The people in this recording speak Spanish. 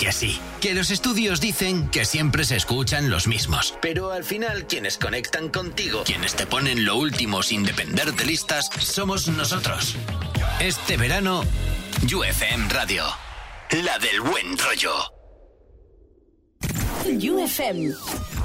que sí, que los estudios dicen que siempre se escuchan los mismos, pero al final quienes conectan contigo, quienes te ponen lo último sin depender de listas, somos nosotros. Este verano, UFM Radio, la del buen rollo. UFM.